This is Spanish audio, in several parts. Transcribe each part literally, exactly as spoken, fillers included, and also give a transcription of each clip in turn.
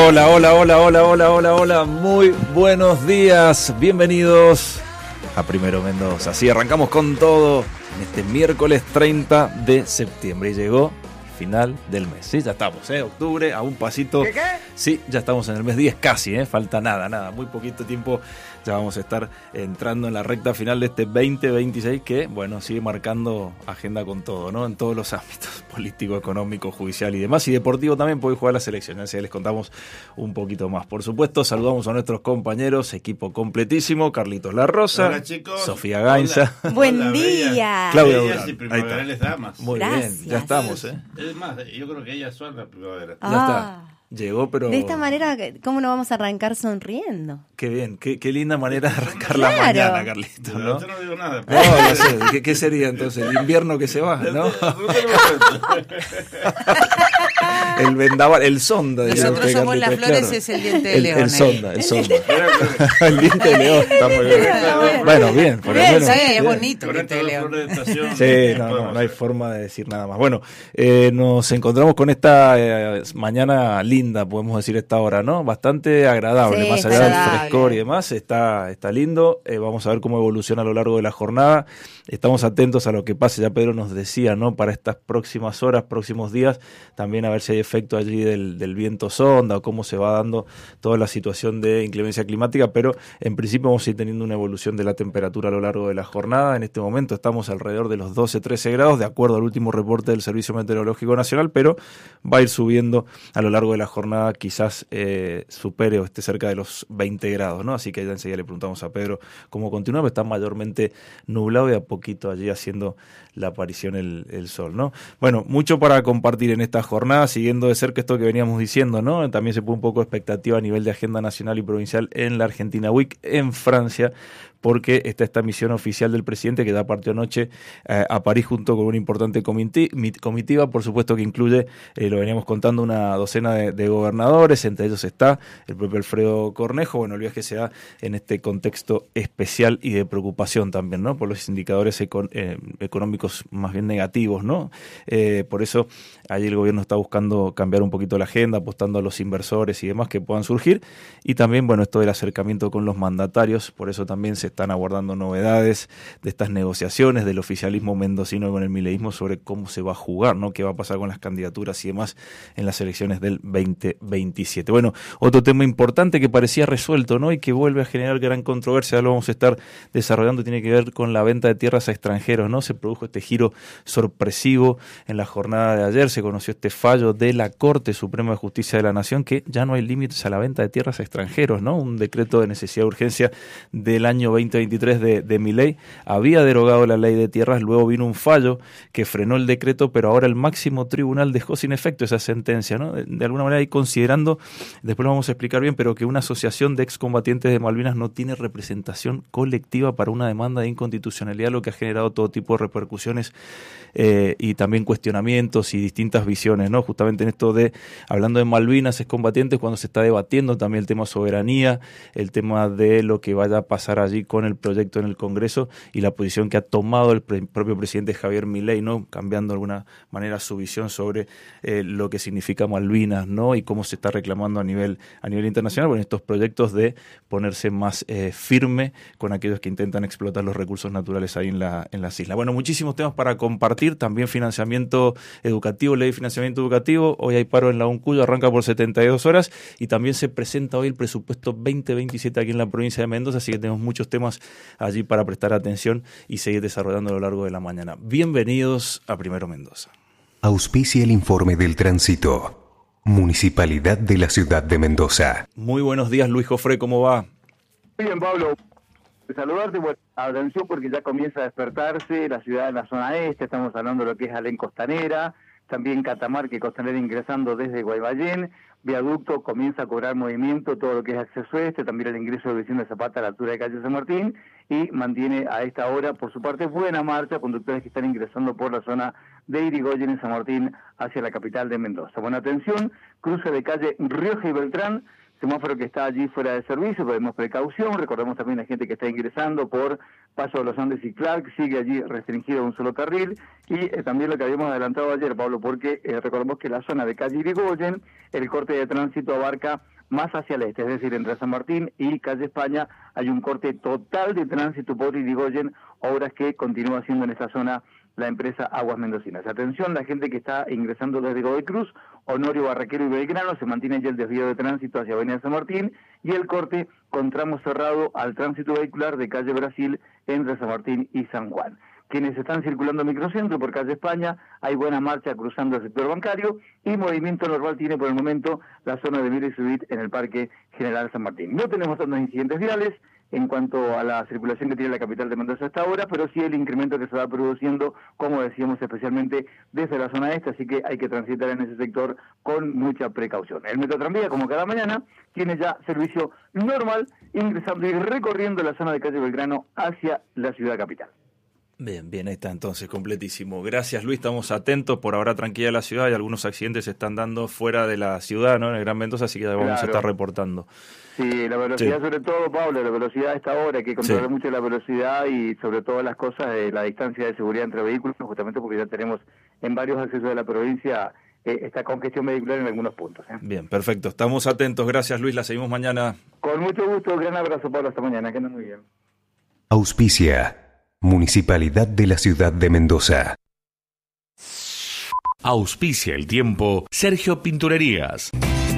Hola, hola, hola, hola, hola, hola, hola, muy buenos días, bienvenidos a Primero Mendoza. Así arrancamos con todo en este miércoles treinta de septiembre y llegó el final del mes. Sí, ya estamos, ¿eh? Octubre, a un pasito. ¿Qué, qué? Sí, ya estamos en el mes diez casi, ¿eh? Falta nada, nada, muy poquito tiempo. Ya vamos a estar entrando en la recta final de este veinte veintiséis que, bueno, sigue marcando agenda con todo, ¿no? En todos los ámbitos, político, económico, judicial y demás. Y deportivo también puede jugar la selección, así que les contamos un poquito más. Por supuesto, saludamos a nuestros compañeros, equipo completísimo, Carlitos La Rosa, hola, chicos. Sofía Gainza. Hola. Buen Hola, día. Bellas, Claudia bellas Durán. y primaverales damas. Muy Gracias. bien, ya estamos, ¿eh? Es más, yo creo que ellas son la primavera. Ya Ah. está. Llegó, pero... De esta manera, ¿cómo no vamos a arrancar sonriendo? Qué bien, qué, qué linda manera de arrancar Claro. la mañana, Carlitos, Yo ¿no? no, no digo nada. No, no sé, ¿qué, ¿qué sería entonces? ¿El invierno que se va, no? El vendaval, el sonda. diría Nosotros usted, somos las Carlitos, flores, claro. es el diente de El, león. el ahí. sonda, el sonda. El diente de león, está muy bien. Está bien. Bueno, bien, por lo Bien, menos. Sí, es Bien. bonito el Con diente estas de dos león. flores de estación. Sí, no, no, no hay forma de decir nada más. Bueno, eh, nos encontramos con esta eh, mañana linda, podemos decir esta hora, ¿no? Bastante agradable, Sí, más está allá del agradable. frescor y demás, está, está lindo. Eh, vamos a ver cómo evoluciona a lo largo de la jornada. Estamos atentos a lo que pase, ya Pedro nos decía, ¿no? Para estas próximas horas, próximos días, también a ver si hay efecto allí del, del viento sonda o cómo se va dando toda la situación de inclemencia climática, pero en principio vamos a ir teniendo una evolución de la temperatura a lo largo de la jornada. En este momento estamos alrededor de los doce, trece grados, de acuerdo al último reporte del Servicio Meteorológico Nacional, pero va a ir subiendo a lo largo de la jornada, quizás eh, supere o esté cerca de los veinte grados, ¿no? Así que ya enseguida le preguntamos a Pedro cómo continúa, pero está mayormente nublado y a poquito allí haciendo la aparición el, el sol, ¿no? Bueno, mucho para compartir en esta jornada, siguiendo de cerca esto que veníamos diciendo, ¿no? También se pone un poco de expectativa a nivel de agenda nacional y provincial en la Argentina Week en Francia, porque está esta misión oficial del presidente que da partió anoche eh, a París junto con una importante comiti- mit- comitiva, por supuesto que incluye, eh, lo veníamos contando, una docena de, de gobernadores, entre ellos está el propio Alfredo Cornejo. Bueno, el viaje se da en este contexto especial y de preocupación también, ¿no? Por los indicadores econ- eh, económicos más bien negativos, ¿no? Eh, por eso allí el gobierno está buscando cambiar un poquito la agenda, apostando a los inversores y demás que puedan surgir, y también, bueno, esto del acercamiento con los mandatarios, por eso también se están abordando novedades de estas negociaciones del oficialismo mendocino con el mileísmo sobre cómo se va a jugar, ¿no? Qué va a pasar con las candidaturas y demás en las elecciones del veinte veintisiete. Bueno, otro tema importante que parecía resuelto, ¿no? Y que vuelve a generar gran controversia, ya lo vamos a estar desarrollando, tiene que ver con la venta de tierras a extranjeros, ¿no? Se produjo este giro sorpresivo en la jornada de ayer, se conoció este fallo de la Corte Suprema de Justicia de la Nación que ya no hay límites a la venta de tierras a extranjeros, ¿no? Un decreto de necesidad de urgencia del año veinte veintitrés de, de Milei había derogado la ley de tierras, luego vino un fallo que frenó el decreto, pero ahora el máximo tribunal dejó sin efecto esa sentencia, ¿no? De, de alguna manera, y considerando, después lo vamos a explicar bien, pero que una asociación de excombatientes de Malvinas no tiene representación colectiva para una demanda de inconstitucionalidad, lo que ha generado todo tipo de repercusiones eh, y también cuestionamientos y distintas visiones, ¿no? Justamente en esto de, hablando de Malvinas, excombatientes, cuando se está debatiendo también el tema soberanía, el tema de lo que vaya a pasar allí con el proyecto en el Congreso y la posición que ha tomado el pre- propio presidente Javier Milei, ¿no? Cambiando de alguna manera su visión sobre eh, lo que significa Malvinas, ¿no? Y cómo se está reclamando a nivel a nivel internacional, bueno, estos proyectos de ponerse más eh, firme con aquellos que intentan explotar los recursos naturales ahí en la en las islas. Bueno, muchísimos temas para compartir, también financiamiento educativo, ley de financiamiento educativo. Hoy hay paro en la UNCUYO, arranca por setenta y dos horas y también se presenta hoy el presupuesto veinte veintisiete aquí en la provincia de Mendoza, así que tenemos muchos temas allí para prestar atención y seguir desarrollando a lo largo de la mañana. Bienvenidos a Primero Mendoza. Auspicia el informe del tránsito. Municipalidad de la Ciudad de Mendoza. Muy buenos días, Luis Jofré, ¿cómo va? Muy bien, Pablo. Saludarte, bueno, atención porque ya comienza a despertarse la ciudad en la zona este, estamos hablando de lo que es Alén Costanera, también Catamarca y Costanera ingresando desde Guaymallén, Viaducto comienza a cobrar movimiento, todo lo que es acceso este, también el ingreso de Vicente Zapata a la altura de calle San Martín, y mantiene a esta hora, por su parte, buena marcha, conductores que están ingresando por la zona de Irigoyen y San Martín hacia la capital de Mendoza. Buena atención, cruce de calle Rioja y Beltrán, semáforo que está allí fuera de servicio, pedimos precaución, recordemos también a la gente que está ingresando por Paso de los Andes y Clark, sigue allí restringido a un solo carril, y eh, también lo que habíamos adelantado ayer, Pablo, porque eh, recordemos que la zona de calle Irigoyen, el corte de tránsito abarca más hacia el este, es decir, entre San Martín y Calle España hay un corte total de tránsito por Irigoyen, obras que continúa haciendo en esta zona la empresa Aguas Mendocinas. Atención, la gente que está ingresando desde Godoy Cruz, Honorio, Barraquero y Belgrano, se mantiene ya el desvío de tránsito hacia Avenida San Martín y el corte con tramo cerrado al tránsito vehicular de Calle Brasil entre San Martín y San Juan. Quienes están circulando microcentro por Calle España, hay buena marcha cruzando el sector bancario y movimiento normal tiene por el momento la zona de Mira y Subit en el Parque General San Martín. No tenemos tantos incidentes viales en cuanto a la circulación que tiene la capital de Mendoza hasta ahora, pero sí el incremento que se va produciendo, como decíamos, especialmente desde la zona este, así que hay que transitar en ese sector con mucha precaución. El Metro Tranvía, como cada mañana, tiene ya servicio normal, ingresando y recorriendo la zona de Calle Belgrano hacia la ciudad capital. Bien, bien, ahí está entonces, completísimo. Gracias, Luis, estamos atentos. Por ahora tranquila la ciudad y algunos accidentes se están dando fuera de la ciudad, ¿no? En el Gran Mendoza, así que ya vamos Claro. a estar reportando. Sí, la velocidad Sí. sobre todo, Pablo, la velocidad a esta hora, hay que controlar Sí. mucho la velocidad y sobre todo las cosas de la distancia de seguridad entre vehículos, justamente porque ya tenemos en varios accesos de la provincia eh, esta congestión vehicular en algunos puntos. ¿eh? Bien, perfecto. Estamos atentos. Gracias, Luis. La seguimos mañana. Con mucho gusto, gran abrazo, Pablo, hasta mañana, que andan muy bien. Auspicia. Municipalidad de la Ciudad de Mendoza. Auspicia el tiempo Sergio Pinturerías.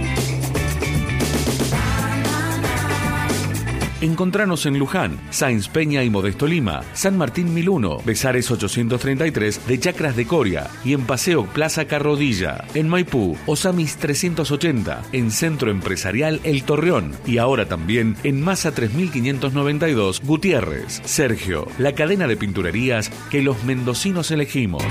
Encontranos en Luján, Sáenz Peña y Modesto Lima, San Martín mil uno, Besares ochocientos treinta y tres de Chacras de Coria y en Paseo Plaza Carrodilla. En Maipú, Osamis trescientos ochenta, en Centro Empresarial El Torreón y ahora también en Masa tres mil quinientos noventa y dos, Gutiérrez. Sergio, la cadena de pinturerías que los mendocinos elegimos.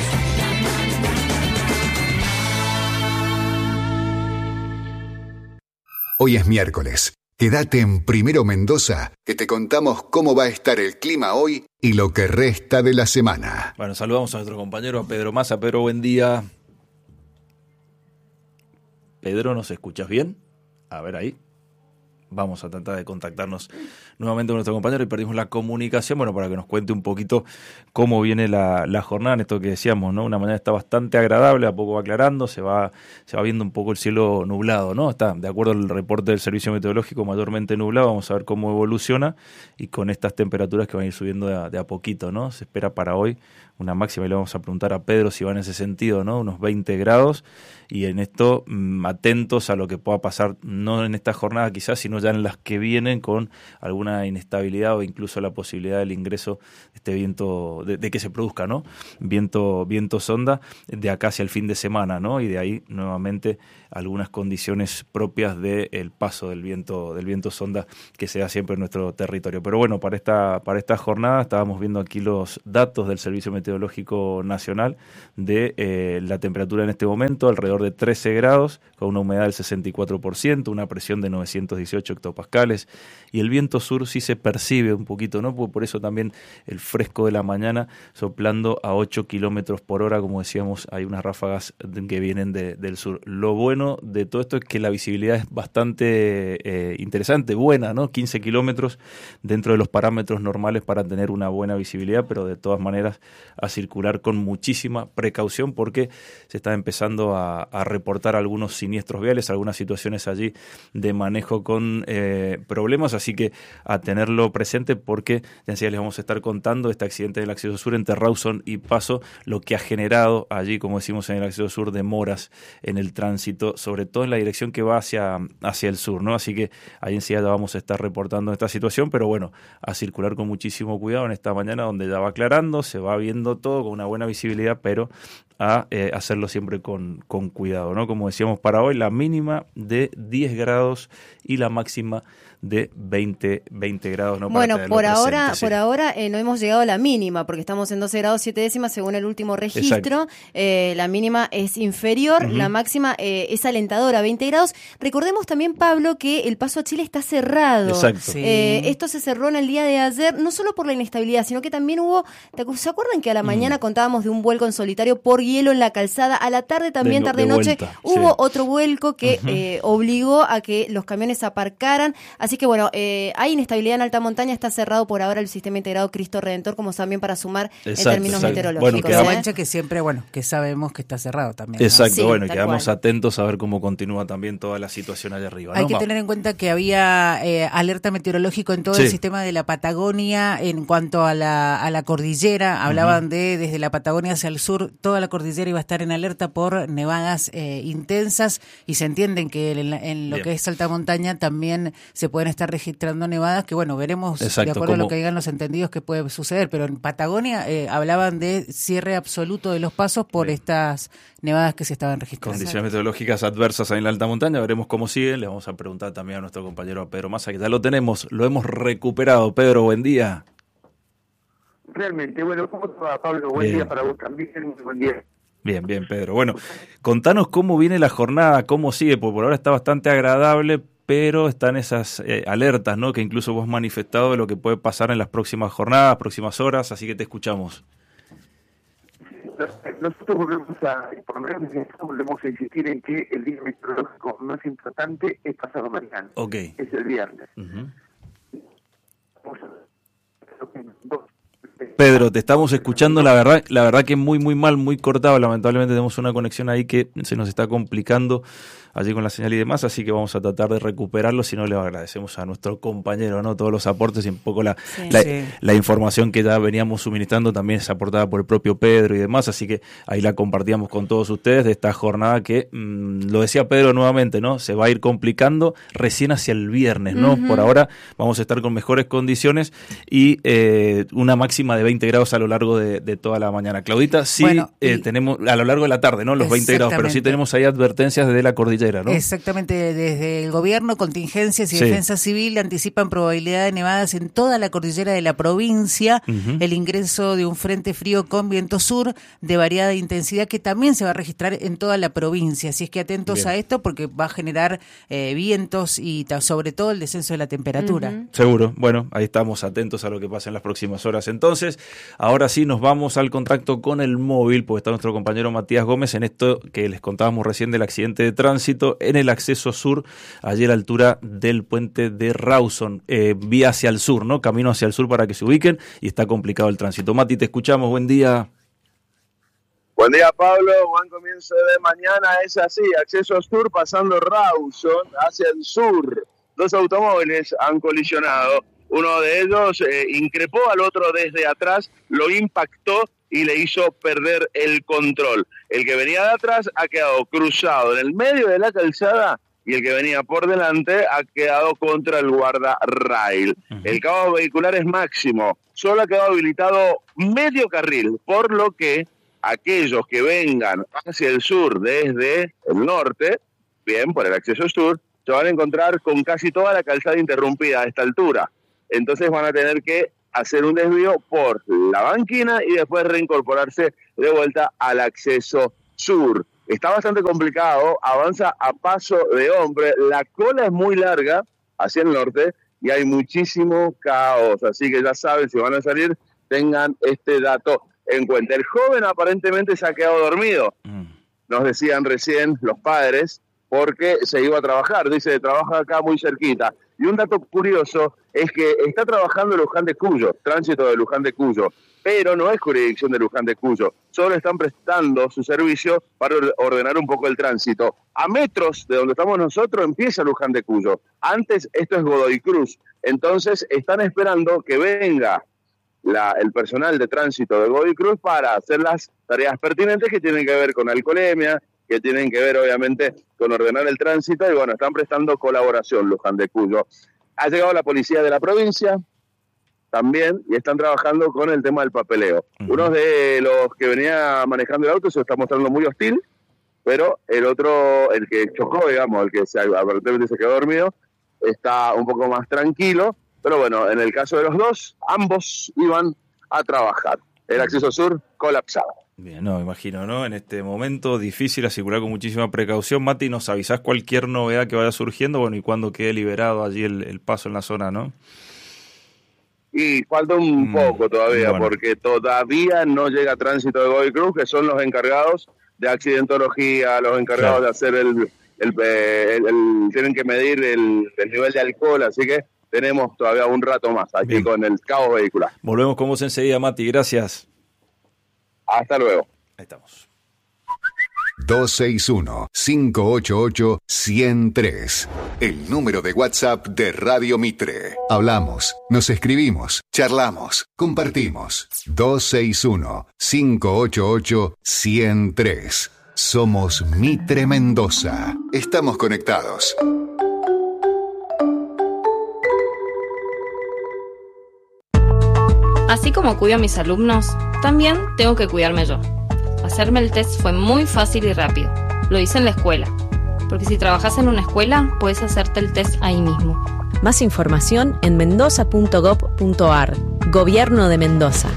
Hoy es miércoles. Quédate en Primero Mendoza, que te contamos cómo va a estar el clima hoy y lo que resta de la semana. Bueno, saludamos a nuestro compañero, a Pedro Massa. Pedro, buen día. Pedro, ¿nos escuchas bien? A ver ahí. Vamos a tratar de contactarnos nuevamente con nuestro compañero y perdimos la comunicación, bueno, para que nos cuente un poquito cómo viene la, la jornada en esto que decíamos, ¿no? Una mañana está bastante agradable, a poco va aclarando, se va, se va viendo un poco el cielo nublado, ¿no? Está, de acuerdo al reporte del Servicio Meteorológico, mayormente nublado, vamos a ver cómo evoluciona y con estas temperaturas que van a ir subiendo de a, de a poquito, ¿no? Se espera para hoy una máxima y le vamos a preguntar a Pedro si va en ese sentido, ¿no? Unos veinte grados y en esto mmm, atentos a lo que pueda pasar, no en esta jornada quizás, sino ya en las que vienen con alguna inestabilidad o incluso la posibilidad del ingreso de este viento, de, de que se produzca, ¿no? Viento, viento sonda de acá hacia el fin de semana, ¿no? Y de ahí nuevamente algunas condiciones propias del paso del viento, del viento sonda que se da siempre en nuestro territorio. Pero bueno, para esta, para esta jornada estábamos viendo aquí los datos del Servicio Meteorológico Nacional de eh, la temperatura en este momento, alrededor de trece grados, con una humedad del sesenta y cuatro por ciento, una presión de novecientos dieciocho hectopascales, y el viento sur sí se percibe un poquito, ¿no? Por eso también el fresco de la mañana soplando a ocho kilómetros por hora, como decíamos, hay unas ráfagas que vienen de, del sur. Lo bueno de todo esto es que la visibilidad es bastante eh, interesante, buena, ¿no? quince kilómetros dentro de los parámetros normales para tener una buena visibilidad, pero de todas maneras a circular con muchísima precaución porque se está empezando a, a reportar algunos siniestros viales, algunas situaciones allí de manejo con eh, problemas, así que a tenerlo presente porque ya enseguida les vamos a estar contando este accidente del acceso sur entre Rawson y Paso, lo que ha generado allí, como decimos en el acceso sur, demoras en el tránsito, sobre todo en la dirección que va hacia, hacia el sur, ¿no? Así que ahí enseguida ya vamos a estar reportando esta situación, pero bueno, a circular con muchísimo cuidado en esta mañana donde ya va aclarando, se va viendo todo con una buena visibilidad, pero a eh, hacerlo siempre con, con cuidado, ¿no? Como decíamos para hoy, la mínima de diez grados y la máxima de veinte, veinte grados, ¿no? Bueno, para por ahora, presente, sí. por ahora eh, no hemos llegado a la mínima, porque estamos en doce grados siete décimas según el último registro. Eh, la mínima es inferior, uh-huh. La máxima eh, es alentadora, veinte grados. Recordemos también, Pablo, que el paso a Chile está cerrado. Exacto. Sí. Eh, esto se cerró en el día de ayer, no solo por la inestabilidad, sino que también hubo, ¿se acuerdan que a la mañana uh-huh. contábamos de un vuelco en solitario por hielo en la calzada. A la tarde, también de, tarde-noche, hubo sí. otro vuelco que uh-huh. eh, obligó a que los camiones aparcaran. Así que bueno, eh, hay inestabilidad en alta montaña, está cerrado por ahora el sistema integrado Cristo Redentor, como también para sumar exacto, en términos exacto. meteorológicos. Bueno, quedamos... ¿eh? que siempre, bueno, que sabemos que está cerrado también. Exacto, ¿no? Sí, bueno, y quedamos cual. atentos a ver cómo continúa también toda la situación allá arriba. Hay ¿no? que tener en cuenta que había eh, alerta meteorológico en todo sí. el sistema de la Patagonia en cuanto a la, a la cordillera. Hablaban uh-huh. de desde la Patagonia hacia el sur, toda la cordillera iba a estar en alerta por nevadas eh, intensas, y se entienden que en, en lo Bien. que es alta montaña también se pueden estar registrando nevadas, que bueno, veremos Exacto, de acuerdo como... a lo que digan los entendidos que puede suceder, pero en Patagonia eh, hablaban de cierre absoluto de los pasos por Bien. estas nevadas que se estaban registrando. Condiciones meteorológicas adversas en la alta montaña, veremos cómo siguen. Le vamos a preguntar también a nuestro compañero Pedro Massa, que ya lo tenemos, lo hemos recuperado. Pedro, buen día. Realmente, bueno, ¿cómo te va, Pablo? Buen bien. día para vos también, buen día. Bien, bien, Pedro. Bueno, contanos cómo viene la jornada, cómo sigue, porque por ahora está bastante agradable, pero están esas eh, alertas, ¿no?, que incluso vos has manifestado de lo que puede pasar en las próximas jornadas, próximas horas, así que te escuchamos. Nosotros volvemos a, por lo menos volvemos a insistir en que el día meteorológico más importante es pasado mañana. Ok. Es el viernes. Uh-huh. Pedro, te estamos escuchando, la verdad, la verdad que muy, muy mal, muy cortado. Lamentablemente tenemos una conexión ahí que se nos está complicando allí con la señal y demás, así que vamos a tratar de recuperarlo. Si no, le agradecemos a nuestro compañero, ¿no?, todos los aportes y un poco la, sí, la, sí. la información que ya veníamos suministrando también es aportada por el propio Pedro y demás, así que ahí la compartíamos con todos ustedes de esta jornada que, mmm, lo decía Pedro nuevamente, ¿no?, se va a ir complicando recién hacia el viernes, ¿no? Uh-huh. Por ahora vamos a estar con mejores condiciones y eh, una máxima de veinte grados a lo largo de, de toda la mañana. Claudita, sí, bueno, eh, tenemos a lo largo de la tarde, ¿no?, los veinte grados, pero sí tenemos ahí advertencias desde la cordillera, ¿no? Exactamente, desde el gobierno, contingencias y sí. defensa civil anticipan probabilidad de nevadas en toda la cordillera de la provincia, uh-huh. el ingreso de un frente frío con viento sur de variada intensidad que también se va a registrar en toda la provincia, así es que atentos Bien. a esto porque va a generar eh, vientos y ta, sobre todo el descenso de la temperatura. Uh-huh. Seguro, bueno, ahí estamos atentos a lo que pasa en las próximas horas. Entonces, ahora sí nos vamos al contacto con el móvil, porque está nuestro compañero Matías Gómez en esto que les contábamos recién del accidente de tránsito en el acceso sur, allí a la altura del puente de Rawson, eh, vía hacia el sur, ¿no? Camino hacia el sur para que se ubiquen, y está complicado el tránsito. Mati, te escuchamos, buen día. Buen día, Pablo, buen comienzo de mañana, es así, acceso sur pasando Rawson hacia el sur. Dos automóviles han colisionado, uno de ellos eh, increpó al otro desde atrás, lo impactó y le hizo perder el control. El que venía de atrás ha quedado cruzado en el medio de la calzada y el que venía por delante ha quedado contra el guardarrail. Uh-huh. El caos vehicular es máximo, solo ha quedado habilitado medio carril, por lo que aquellos que vengan hacia el sur desde el norte, bien, por el acceso sur, se van a encontrar con casi toda la calzada interrumpida a esta altura. Entonces van a tener que hacer un desvío por la banquina y después reincorporarse de vuelta al acceso sur. Está bastante complicado, avanza a paso de hombre, la cola es muy larga hacia el norte y hay muchísimo caos, así que ya saben, si van a salir, tengan este dato en cuenta. El joven aparentemente se ha quedado dormido, nos decían recién los padres, porque se iba a trabajar, dice, trabaja acá muy cerquita. Y un dato curioso es que está trabajando en Luján de Cuyo, tránsito de Luján de Cuyo, pero no es jurisdicción de Luján de Cuyo, solo están prestando su servicio para ordenar un poco el tránsito. A metros de donde estamos nosotros empieza Luján de Cuyo, antes esto es Godoy Cruz, entonces están esperando que venga la, el personal de tránsito de Godoy Cruz para hacer las tareas pertinentes que tienen que ver con alcoholemia, que tienen que ver obviamente con ordenar el tránsito y bueno, están prestando colaboración Luján de Cuyo. Ha llegado la policía de la provincia también y están trabajando con el tema del papeleo. Uh-huh. Uno de los que venía manejando el auto se está mostrando muy hostil, pero el otro, el que chocó, digamos, el que se, aparentemente se quedó dormido, está un poco más tranquilo, pero bueno, en el caso de los dos, ambos iban a trabajar. El acceso sur colapsado. Bien, no, imagino, ¿no? En este momento difícil, a circular con muchísima precaución. Mati, nos avisás cualquier novedad que vaya surgiendo, bueno, y cuando quede liberado allí el, el paso en la zona, ¿no? Y falta un mm, poco todavía, bueno. porque todavía no llega tránsito de Godoy Cruz, que son los encargados de accidentología, los encargados claro. de hacer el, el, el, el, tienen que medir el, el nivel de alcohol, así que tenemos todavía un rato más aquí Bien. con el caos vehicular. Volvemos con vos enseguida, Mati, gracias. Hasta luego. Ahí estamos. dos seis uno, cinco ocho ocho, uno cero tres. El número de WhatsApp de Radio Mitre. Hablamos, nos escribimos, charlamos, compartimos. dos seis uno, cinco ocho ocho, uno cero tres. Somos Mitre Mendoza. Estamos conectados. Así como cuido a mis alumnos, también tengo que cuidarme yo. Hacerme el test fue muy fácil y rápido. Lo hice en la escuela. Porque si trabajas en una escuela, puedes hacerte el test ahí mismo. Más información en mendoza punto gob punto ar. Gobierno de Mendoza.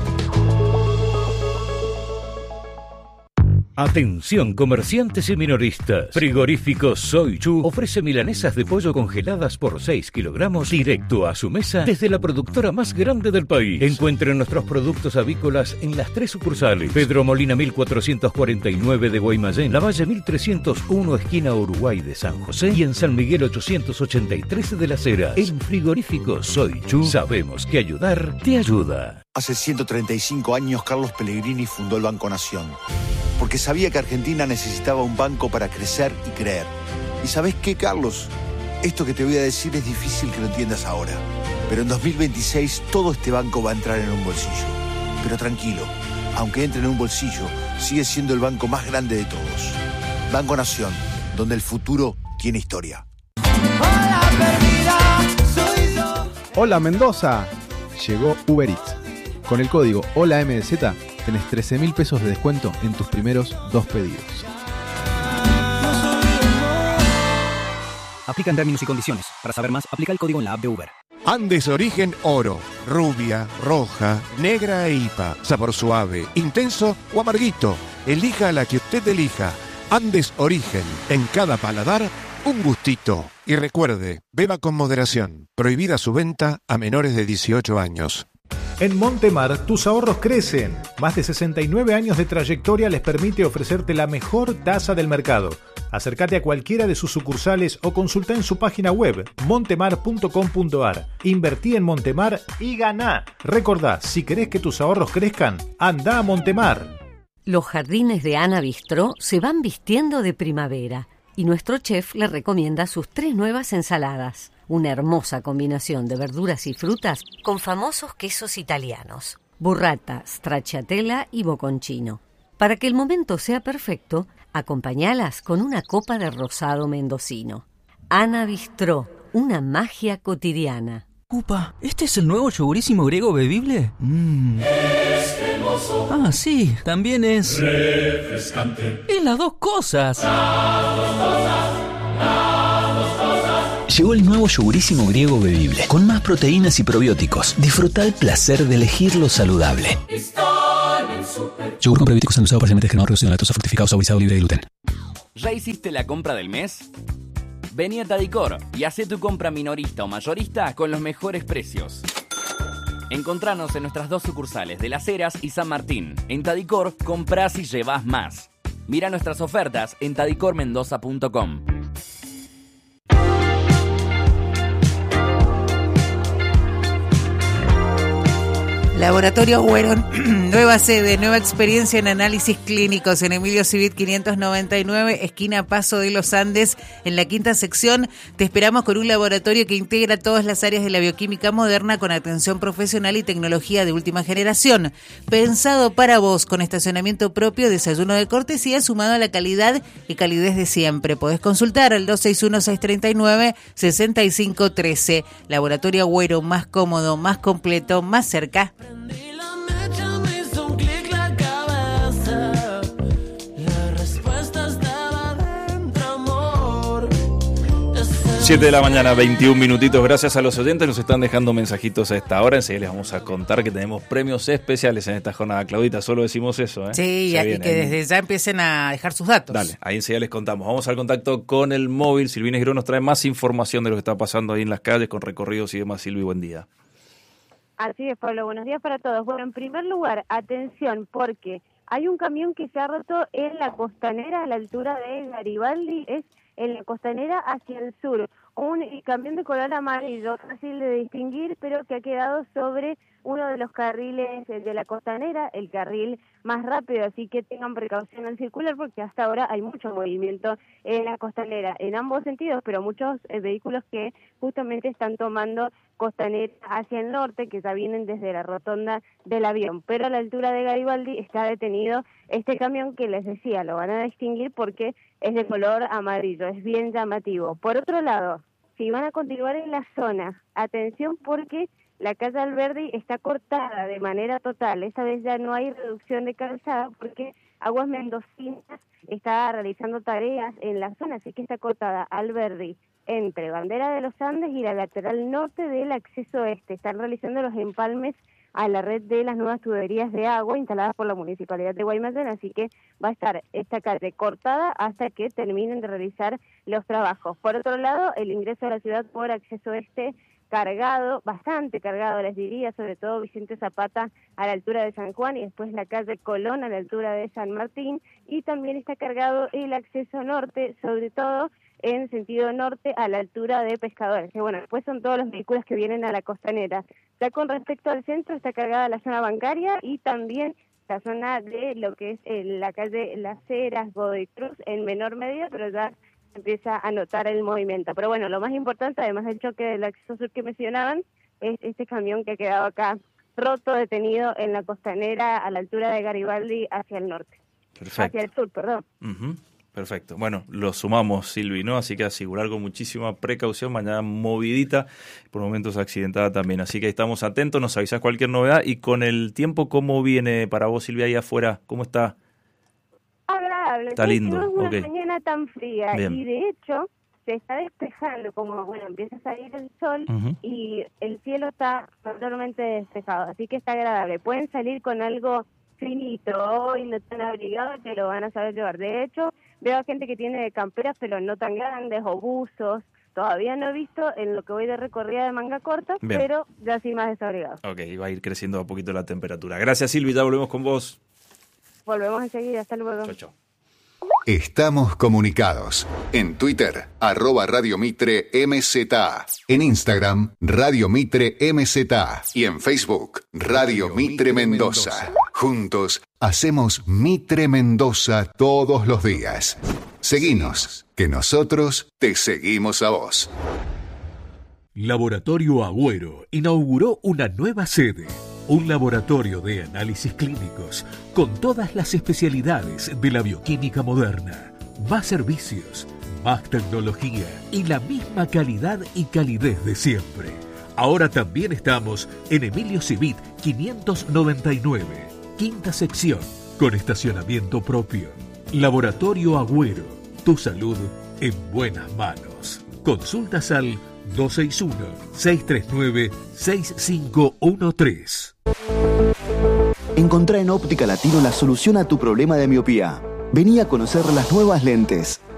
Atención comerciantes y minoristas. Frigorífico Soy Chu ofrece milanesas de pollo congeladas por seis kilogramos directo a su mesa desde la productora más grande del país. Encuentren nuestros productos avícolas en las tres sucursales. Pedro Molina mil cuatrocientos cuarenta y nueve de Guaymallén, La Valle mil trescientos uno esquina Uruguay de San José y en San Miguel ochocientos ochenta y tres de Las Heras. En Frigorífico Soy Chu sabemos que ayudar te ayuda. Hace ciento treinta y cinco años Carlos Pellegrini fundó el Banco Nación, porque sabía que Argentina necesitaba un banco para crecer y creer. ¿Y sabés qué, Carlos? Esto que te voy a decir es difícil que lo entiendas ahora, pero en dos mil veintiséis todo este banco va a entrar en un bolsillo. Pero tranquilo, aunque entre en un bolsillo, sigue siendo el banco más grande de todos. Banco Nación, donde el futuro tiene historia. Hola, perdida, soy yo. Hola, Mendoza. Llegó Uber Eats. Con el código Hola M D Z tenés trece mil pesos de descuento en tus primeros dos pedidos. Aplican términos y condiciones. Para saber más, aplica el código en la app de Uber. Andes Origen Oro. Rubia, roja, negra e I P A. Sabor suave, intenso o amarguito. Elija la que usted elija. Andes Origen. En cada paladar, un gustito. Y recuerde, beba con moderación. Prohibida su venta a menores de dieciocho años. En Montemar, tus ahorros crecen. Más de sesenta y nueve años de trayectoria les permite ofrecerte la mejor tasa del mercado. Acércate a cualquiera de sus sucursales o consulta en su página web montemar punto com punto ar. Invertí en Montemar y ganá. Recordá, si querés que tus ahorros crezcan, anda a Montemar. Los jardines de Ana Bistró se van vistiendo de primavera y nuestro chef le recomienda sus tres nuevas ensaladas. Una hermosa combinación de verduras y frutas con famosos quesos italianos, burrata, stracciatella y bocconcino. Para que el momento sea perfecto, acompáñalas con una copa de rosado mendocino. Ana Bistró, una magia cotidiana. Upa, ¿este es el nuevo yogurísimo griego bebible? Mm. Ah, sí, también es refrescante. Y las dos cosas. Las dos cosas, las dos cosas. Llegó el nuevo yogurísimo griego bebible, con más proteínas y probióticos. Disfruta el placer de elegir lo saludable. Yogur con probióticos endulzado parcialmente descremado, reducido en lactosa, fructificado, saborizado, libre de gluten. ¿Ya hiciste la compra del mes? Vení a Tadicor y hacé tu compra minorista o mayorista con los mejores precios. Encontranos en nuestras dos sucursales de Las Heras y San Martín. En Tadicor, comprás y llevás más. Mira nuestras ofertas en tadicor mendoza punto com. Laboratorio Agüero, nueva sede, nueva experiencia en análisis clínicos en Emilio Civit quinientos noventa y nueve, esquina Paso de los Andes, en la quinta sección. Te esperamos con un laboratorio que integra todas las áreas de la bioquímica moderna con atención profesional y tecnología de última generación. Pensado para vos, con estacionamiento propio, desayuno de cortesía, sumado a la calidad y calidez de siempre. Podés consultar al dos seis uno, seis tres nueve, seis cinco uno tres. Laboratorio Agüero, más cómodo, más completo, más cerca. siete de la mañana, veintiún minutitos. Gracias a los oyentes, nos están dejando mensajitos a esta hora. Enseguida les vamos a contar que tenemos premios especiales en esta jornada. Claudita, solo decimos eso, ¿eh? Sí, y que desde ya empiecen a dejar sus datos. Dale, ahí enseguida les contamos. Vamos al contacto con el móvil. Silvina Girón nos trae más información de lo que está pasando ahí en las calles, con recorridos y demás. Silvi, buen día. Así es, Pablo, buenos días para todos. Bueno, en primer lugar, atención, porque hay un camión que se ha roto en la costanera a la altura de Garibaldi, es en la costanera hacia el sur. Un camión de color amarillo, fácil de distinguir, pero que ha quedado sobre uno de los carriles de la costanera, el carril más rápido, así que tengan precaución al circular porque hasta ahora hay mucho movimiento en la costanera, en ambos sentidos, pero muchos eh, vehículos que justamente están tomando costanera hacia el norte, que ya vienen desde la rotonda del avión, pero a la altura de Garibaldi está detenido este camión que les decía, lo van a distinguir porque es de color amarillo, es bien llamativo. Por otro lado, si van a continuar en la zona, atención porque la calle Alberdi está cortada de manera total. Esta vez ya no hay reducción de calzada porque Aguas Mendocinas está realizando tareas en la zona, así que está cortada Alberdi entre Bandera de los Andes y la lateral norte del acceso este. Están realizando los empalmes a la red de las nuevas tuberías de agua instaladas por la Municipalidad de Guaymallén, así que va a estar esta calle cortada hasta que terminen de realizar los trabajos. Por otro lado, el ingreso a la ciudad por acceso este cargado, bastante cargado les diría, sobre todo Vicente Zapata a la altura de San Juan y después la calle Colón a la altura de San Martín, y también está cargado el acceso norte, sobre todo en sentido norte a la altura de Pescadores, que bueno, después son todos los vehículos que vienen a la costanera. Ya con respecto al centro está cargada la zona bancaria y también la zona de lo que es eh, la calle Las Heras, Godoy Cruz en menor medida, pero ya empieza a notar el movimiento. Pero bueno, lo más importante, además del choque del acceso sur que mencionaban, es este camión que ha quedado acá roto, detenido en la costanera a la altura de Garibaldi hacia el norte. Perfecto. Hacia el sur, perdón. Uh-huh. Perfecto. Bueno, lo sumamos, Silvi, ¿no? Así que asegurar con muchísima precaución, mañana movidita, por momentos accidentada también. Así que estamos atentos, nos avisás cualquier novedad. Y con el tiempo, ¿cómo viene para vos, Silvia, ahí afuera? ¿Cómo está? Agradable. Está lindo. No es una Okay. mañana tan fría. Bien. Y de hecho, se está despejando, como bueno, empieza a salir el sol Uh-huh. y el cielo está totalmente despejado. Así que está agradable. Pueden salir con algo finito hoy, no tan abrigados, que lo van a saber llevar. De hecho, veo a gente que tiene camperas, pero no tan grandes, o buzos. Todavía no he visto en lo que voy de recorrida de manga corta, Bien. pero ya sí más desabrigados. Ok, va a ir creciendo a poquito la temperatura. Gracias, Silvi, ya volvemos con vos. Volvemos enseguida. Hasta luego. Chau, chau. Estamos comunicados. En Twitter, arroba Radio Mitre M Z A. En Instagram, Radio Mitre M Z A. Y en Facebook, Radio Mitre Mendoza. Juntos, hacemos Mitre Mendoza todos los días. Seguinos, que nosotros te seguimos a vos. Laboratorio Agüero inauguró una nueva sede. Un laboratorio de análisis clínicos con todas las especialidades de la bioquímica moderna. Más servicios, más tecnología y la misma calidad y calidez de siempre. Ahora también estamos en Emilio Civit quinientos noventa y nueve, quinta sección, con estacionamiento propio. Laboratorio Agüero, tu salud en buenas manos. Consultas al dos seis uno, seis tres nueve, seis cinco uno tres. Encontrá en Óptica Latino la solución a tu problema de miopía. Vení a conocer las nuevas lentes.